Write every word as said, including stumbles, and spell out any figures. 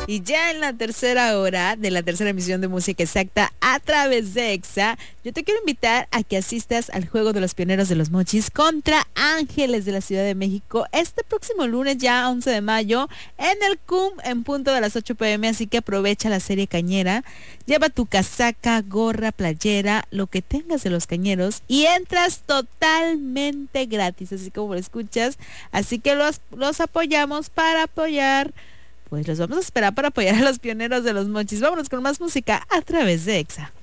Y ya en la tercera hora de la tercera emisión de Música Exacta a través de EXA, yo te quiero invitar a que asistas al Juego de los Pioneros de los Mochis contra Ángeles de la Ciudad de México este próximo lunes, ya once de mayo, en el C U M en punto de las ocho pm, así que aprovecha la serie cañera, lleva tu casaca, gorra, playera, lo que tengas de los cañeros y entras totalmente gratis, así como lo escuchas, así que los, los apoyamos para apoyar. Pues los vamos a esperar para apoyar a los pioneros de los mochis. Vámonos con más música a través de EXA.